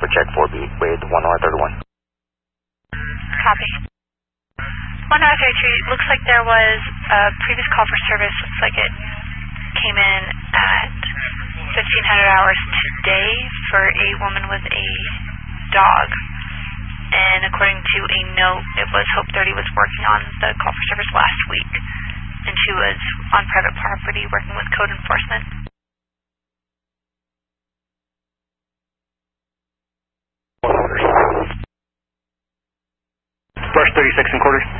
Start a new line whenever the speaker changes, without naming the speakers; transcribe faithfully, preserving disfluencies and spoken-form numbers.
check four B with one R thirty-one.
Copy. one R thirty-three, looks like there was a previous call for service. Looks like it came in at fifteen hundred hours today for a woman with a dog. And according to a note, it was Hope thirty was working on the call for service last week. And she was on private property working with code enforcement.
Brush thirty-six and quarter.